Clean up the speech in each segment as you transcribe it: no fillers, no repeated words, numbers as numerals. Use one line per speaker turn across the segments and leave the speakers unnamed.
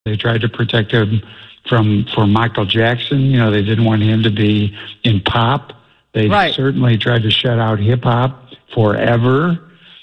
They tried to protect him for Michael Jackson. You know, they didn't want him to be in pop. They certainly tried to shut out hip hop forever.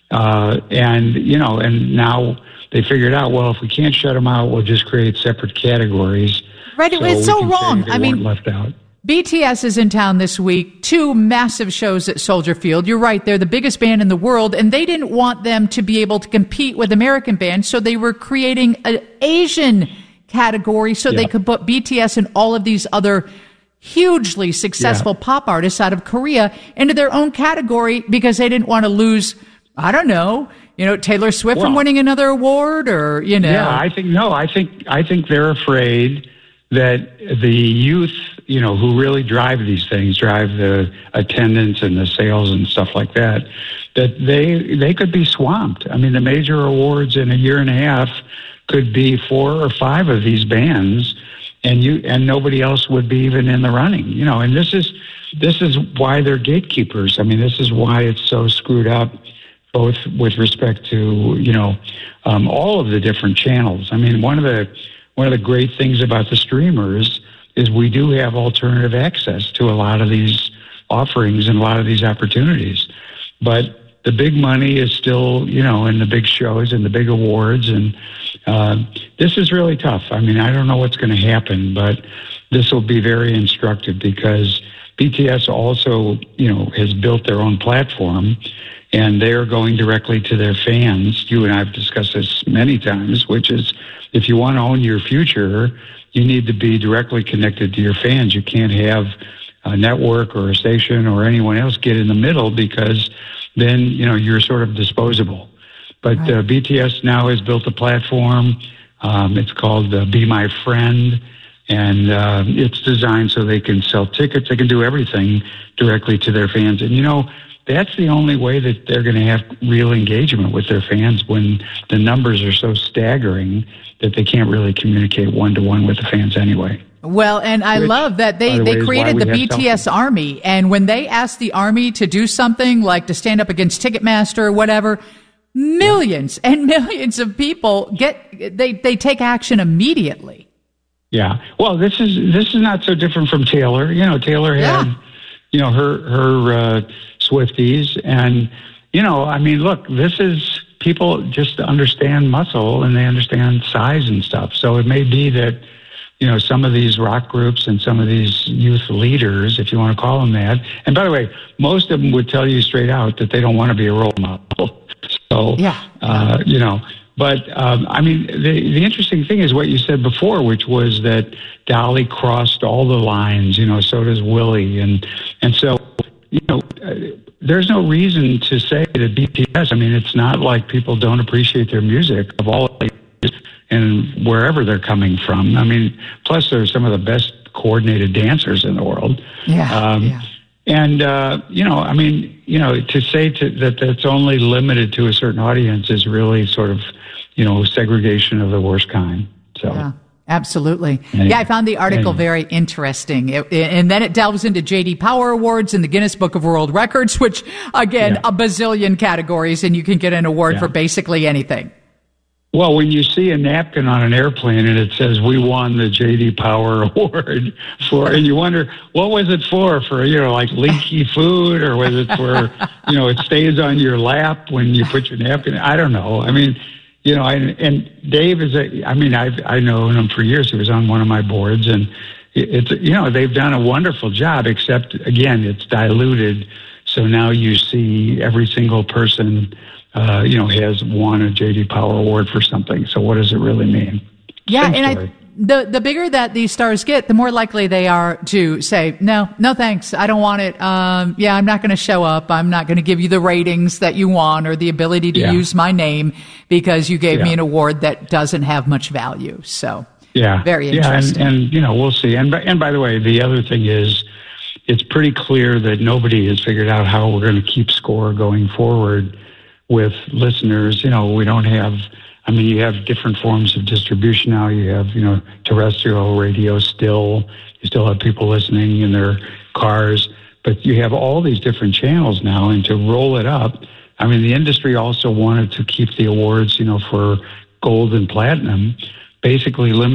And now they figured out, well, if we can't shut them out, we'll just create separate categories.
Right. It's so wrong.
I mean, left out.
BTS is in town this week, 2 massive shows at Soldier Field. You're right. They're the biggest band in the world, and they didn't want them to be able to compete with American bands, so they were creating an Asian category so they could put BTS and all of these other hugely successful pop artists out of Korea into their own category because they didn't want to lose, I don't know, Taylor Swift from winning another award or,
Yeah, I think they're afraid that the youth, who really drive these things, drive the attendance and the sales and stuff like that, that they could be swamped. I mean, the major awards in a year and a half could be 4 or 5 of these bands, and nobody else would be even in the running. And this is why they're gatekeepers. I mean, this is why it's so screwed up, both with respect to all of the different channels. I mean, one of the great things about the streamers is we do have alternative access to a lot of these offerings and a lot of these opportunities. But the big money is still, in the big shows and the big awards. And this is really tough. I mean, I don't know what's going to happen, but this will be very instructive because BTS also, has built their own platform and they're going directly to their fans. You and I have discussed this many times, which is if you want to own your future, you need to be directly connected to your fans. You can't have a network or a station or anyone else get in the middle because then, you're sort of disposable. But BTS now has built a platform. It's called Be My Friend, and it's designed so they can sell tickets. They can do everything directly to their fans. And, that's the only way that they're going to have real engagement with their fans when the numbers are so staggering that they can't really communicate one-to-one with the fans anyway.
Well, and I love that they created the BTS Army, and when they asked the Army to do something like to stand up against Ticketmaster or whatever, millions and millions of people they take action immediately.
Yeah. Well, this is not so different from Taylor. Taylor had her Swifties, and I mean, look, this is people just understand muscle and they understand size and stuff. So it may be that some of these rock groups and some of these youth leaders, if you want to call them that. And by the way, most of them would tell you straight out that they don't want to be a role model. So, but I mean, the interesting thing is what you said before, which was that Dolly crossed all the lines, so does Willie. And so, there's no reason to say that BTS, I mean, it's not like people don't appreciate their music of all ages and wherever they're coming from. I mean, plus they're some of the best coordinated dancers in the world. And, I mean, to say that that's only limited to a certain audience is really sort of, segregation of the worst kind. So.
Yeah. Absolutely. I found the article very interesting. And then it delves into J.D. Power Awards and the Guinness Book of World Records, which, again, a bazillion categories, and you can get an award for basically anything.
Well, when you see a napkin on an airplane and it says, we won the J.D. Power Award for, and you wonder, what was it for? For, like leaky food, or was it for, it stays on your lap when you put your napkin? I don't know. I mean, and Dave is I've known him for years. He was on one of my boards, and it's, they've done a wonderful job, except again, it's diluted. So now you see every single person, has won a J.D. Power Award for something. So what does it really mean?
Yeah. And the bigger that these stars get, the more likely they are to say, no, thanks. I don't want it. I'm not going to show up. I'm not going to give you the ratings that you want or the ability to use my name because you gave me an award that doesn't have much value. So very interesting.
And we'll see. And by the way, the other thing is it's pretty clear that nobody has figured out how we're going to keep score going forward with listeners. We don't have, you have different forms of distribution now. You have, terrestrial radio still. You still have people listening in their cars. But you have all these different channels now. And to roll it up, the industry also wanted to keep the awards, for gold and platinum, basically limit